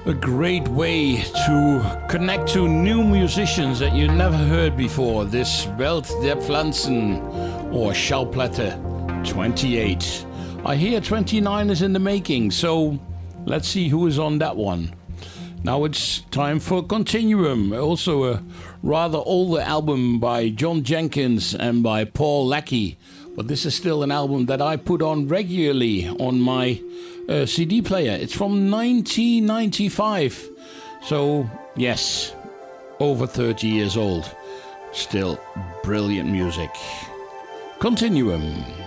A great way to connect to new musicians that you never heard before. This Welt der Pflanzen or Schallplatte 28. I hear 29 is in the making, so let's see who is on that one. Now it's time for Continuum, also a rather older album by John Jenkins and by Paul Lackey. But this is still an album that I put on regularly on my CD player. It's from 1995. So, yes, over 30 years old. Still brilliant music. Continuum.